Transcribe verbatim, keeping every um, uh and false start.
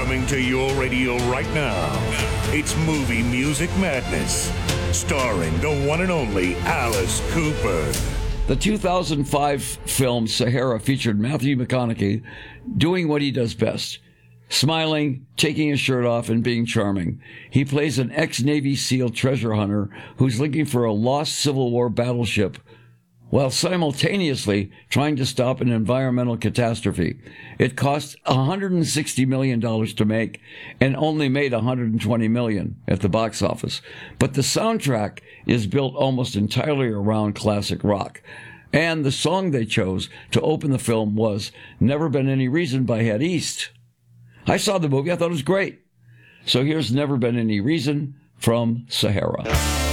Coming to your radio right now, it's Movie Music Madness, starring the one and only Alice Cooper. The two thousand five film Sahara featured Matthew McConaughey doing what he does best, smiling, taking his shirt off, and being charming. He plays an ex-Navy SEAL treasure hunter who's looking for a lost Civil War battleship while simultaneously trying to stop an environmental catastrophe. It cost one hundred sixty million dollars to make and only made one hundred twenty million dollars at the box office. But the soundtrack is built almost entirely around classic rock. And the song they chose to open the film was Never Been Any Reason by Head East. I saw the movie. I thought it was great. So here's Never Been Any Reason from Sahara.